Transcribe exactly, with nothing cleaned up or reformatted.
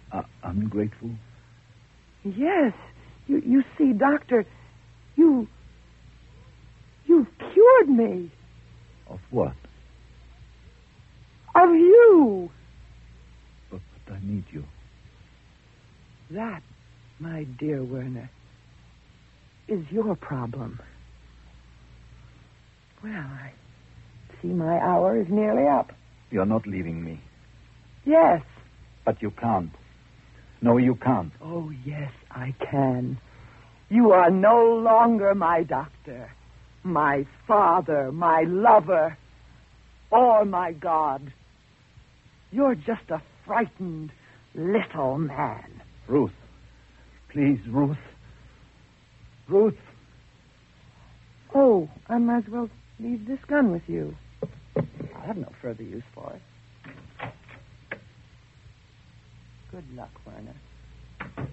Uh, ungrateful? Yes. You, you see, Doctor, you... You've cured me. Of what? Of you. But, but I need you. That, my dear Werner, is your problem. Well, I see my hour is nearly up. You're not leaving me. Yes. But you can't. No, you can't. Oh, yes, I can. You are no longer my doctor, my father, my lover, or my God. You're just a frightened little man. Ruth. Please, Ruth. Ruth. Oh, I might as well leave this gun with you. I have no further use for it. Good luck, Werner.